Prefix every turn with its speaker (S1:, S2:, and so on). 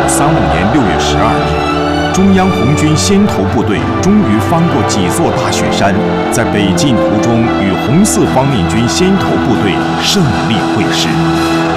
S1: 年6月12日，中央红军先头部队终于翻过几座大雪山，在北进途中与红四方面军先头部队胜利会师。